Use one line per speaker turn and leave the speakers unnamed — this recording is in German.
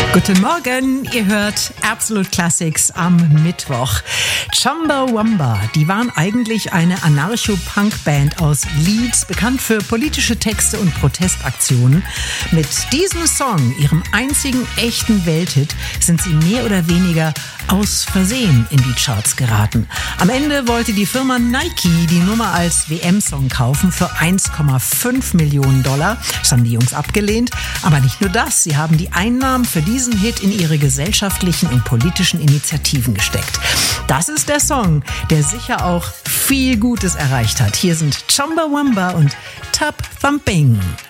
Guten Morgen, ihr hört Absolute Classics am Mittwoch. Chumbawamba, die waren eigentlich eine Anarcho-Punk-Band aus Leeds, bekannt für politische Texte und Protestaktionen. Mit diesem Song, ihrem einzigen echten Welthit, sind sie mehr oder weniger aus Versehen in die Charts geraten. Am Ende wollte die Firma Nike die Nummer als WM-Song kaufen für $1,5 Millionen. Das haben die Jungs abgelehnt. Aber nicht nur das, sie haben die Einnahmen für diesen Hit in ihre gesellschaftlichen und politischen Initiativen gesteckt. Das ist der Song, der sicher auch viel Gutes erreicht hat. Hier sind Chumbawamba und Tub Thumping.